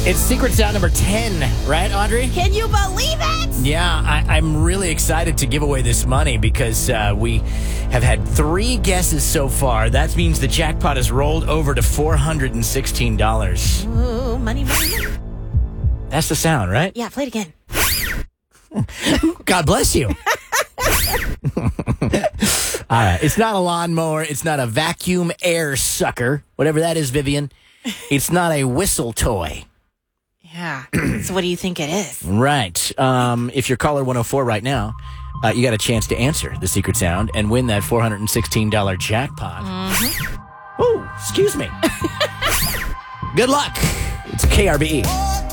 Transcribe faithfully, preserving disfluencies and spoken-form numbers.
It's secret sound number ten, right, Audrey? Can you believe it? Yeah, I, I'm really excited to give away this money because uh, we have had three guesses so far. That means the jackpot has rolled over to four hundred sixteen dollars. Ooh, money, money, money. That's the sound, right? Yeah, play it again. God bless you. All right. It's not a lawnmower. It's not a vacuum air sucker, whatever that is, Vivian. It's not a whistle toy. Yeah. So what do you think it is? Right. Um, if you're caller one oh four right now, uh, you got a chance to answer the secret sound and win that four hundred sixteen dollars jackpot. Mm-hmm. Oh, excuse me. Good luck. It's K R B E.